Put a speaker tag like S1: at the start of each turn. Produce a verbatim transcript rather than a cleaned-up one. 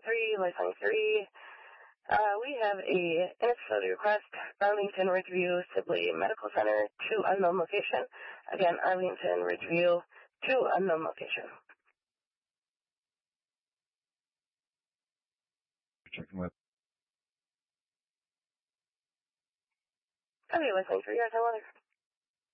S1: three, lifeline three. Uh, we have a inexplicable request, Arlington Ridgeview Sibley Medical Center to unknown location. Again, Arlington Ridgeview to unknown location.
S2: Checking with.
S1: Okay, lifeline three, guys, I want to.